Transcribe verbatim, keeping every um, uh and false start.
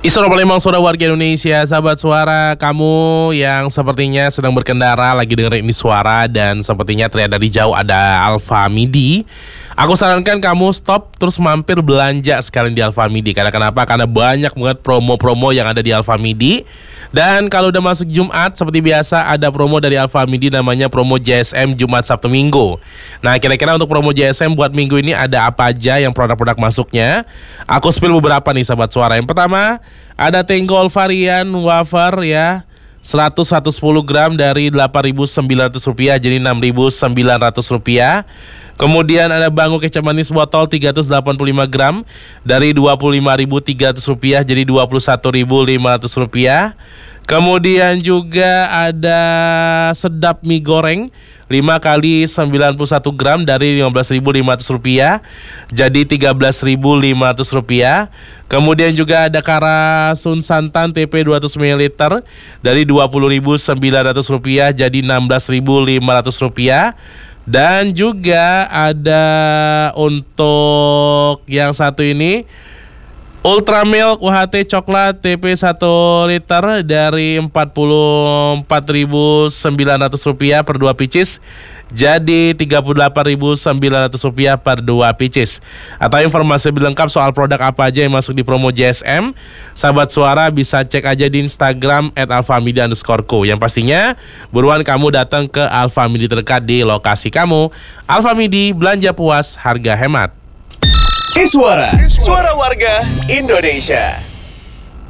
Isra Palembang, saudara warga Indonesia, sahabat suara, kamu yang sepertinya sedang berkendara lagi dengerin ini suara dan sepertinya terlihat dari jauh ada Alfamidi. Aku sarankan kamu stop terus mampir belanja sekalian di Alfamidi. Karena kenapa? Karena banyak banget promo-promo yang ada di Alfamidi. Dan kalau udah masuk Jumat seperti biasa ada promo dari Alfamidi namanya promo J S M Jumat Sabtu Minggu. Nah, kira-kira untuk promo J S M buat minggu ini ada apa aja yang produk-produk masuknya? Aku spill beberapa nih sahabat suara. Yang pertama, ada Tenggol varian wafer ya, seratus sampai seratus sepuluh gram dari delapan ribu sembilan ratus rupiah jadi enam ribu sembilan ratus rupiah. Kemudian ada Bango kecap manis botol tiga ratus delapan puluh lima gram dari dua puluh lima ribu tiga ratus rupiah jadi dua puluh satu ribu lima ratus rupiah. Kemudian juga ada sedap mie goreng lima kali sembilan puluh satu gram dari lima belas ribu lima ratus rupiah jadi tiga belas ribu lima ratus rupiah. Kemudian juga ada Karasun santan T P dua ratus mililiter dari dua puluh ribu sembilan ratus rupiah jadi enam belas ribu lima ratus rupiah. Dan juga ada untuk yang satu ini Ultra Milk U H T coklat T P satu liter dari empat puluh empat ribu sembilan ratus rupiah per dua pieces jadi tiga puluh delapan ribu sembilan ratus rupiah per dua pieces. Atau informasi lebih lengkap soal produk apa aja yang masuk di promo J S M, sahabat suara bisa cek aja di Instagram at alfamidi underscore co. Yang pastinya buruan kamu datang ke Alfamidi terdekat di lokasi kamu. Alfamidi, belanja puas, harga hemat. Iswara, suara warga Indonesia.